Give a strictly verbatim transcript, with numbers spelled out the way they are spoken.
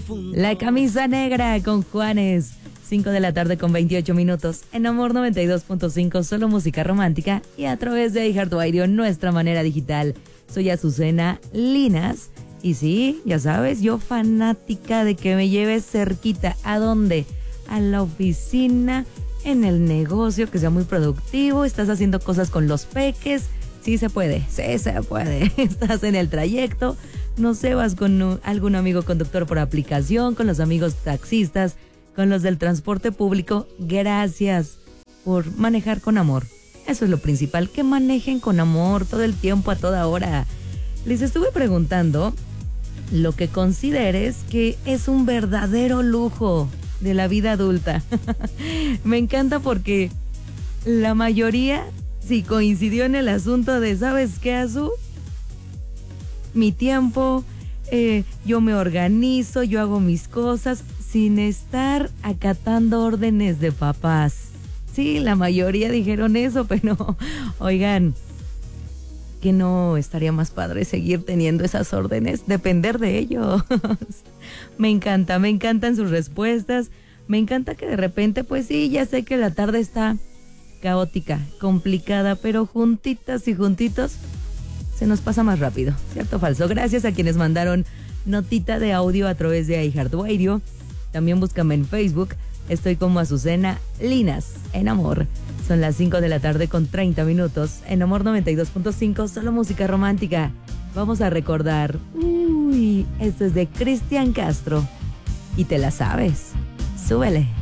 La camisa negra con Juanes. cinco de la tarde con veintiocho minutos. En Amor noventa y dos punto cinco, solo música romántica. Y a través de iHeartRadio, nuestra manera digital. Soy Azucena Linas. Y sí, ya sabes, yo fanática de que me lleves cerquita. ¿A dónde? A la oficina, en el negocio, que sea muy productivo. Estás haciendo cosas con los peques. Sí se puede, sí se puede. Estás en el trayecto. No sé, vas con un, algún amigo conductor por aplicación, con los amigos taxistas, con los del transporte público. Gracias por manejar con amor. Eso es lo principal, que manejen con amor todo el tiempo, a toda hora. Les estuve preguntando lo que consideres que es un verdadero lujo de la vida adulta. Me encanta porque la mayoría sí coincidió en el asunto de, ¿sabes qué, Azu? Mi tiempo, eh, yo me organizo, yo hago mis cosas sin estar acatando órdenes de papás. Sí, la mayoría dijeron eso, pero oigan, que no estaría más padre seguir teniendo esas órdenes, depender de ellos. Me encanta, me encantan sus respuestas, me encanta que de repente, pues sí, ya sé que la tarde está caótica, complicada, pero juntitas y juntitos se nos pasa más rápido, ¿cierto o falso? Gracias a quienes mandaron notita de audio a través de iHeartRadio. También búscame en Facebook. Estoy como Azucena Linas, en Amor. Son las cinco de la tarde con treinta minutos. En Amor noventa y dos punto cinco, solo música romántica. Vamos a recordar. Uy, esto es de Cristian Castro. Y te la sabes. Súbele.